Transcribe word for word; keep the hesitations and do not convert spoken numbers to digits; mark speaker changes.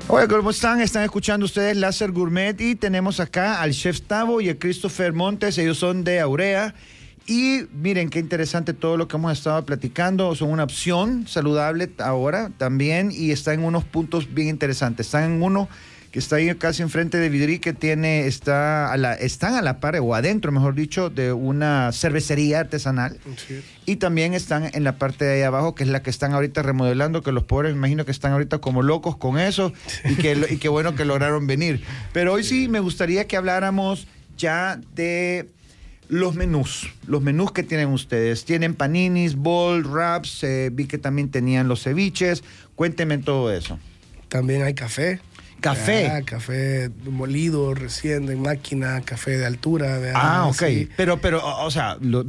Speaker 1: Hola, ¿cómo están? Están escuchando ustedes Láser Gourmet y tenemos acá al Chef Tavo y a Christopher Montes. Ellos son de Aurea. Y miren qué interesante todo lo que hemos estado platicando. Son una opción saludable ahora también y está en unos puntos bien interesantes. Están en uno que está ahí casi enfrente de Vidrí, que tiene, está a la, están a la par, o adentro, mejor dicho, de una cervecería artesanal. Sí. Y también están en la parte de ahí abajo, que es la que están ahorita remodelando, que los pobres me imagino que están ahorita como locos con eso, y que, y que bueno que lograron venir. Pero hoy sí me gustaría que habláramos ya de los menús, los menús que tienen ustedes. Tienen paninis, bowl, wraps, eh, vi que también tenían los ceviches. Cuéntenme todo eso.
Speaker 2: También hay café.
Speaker 1: Café.
Speaker 2: Ah, café molido, recién de máquina, café de altura. De
Speaker 1: ah, ok.
Speaker 2: así.
Speaker 1: Pero, pero, o sea, lo,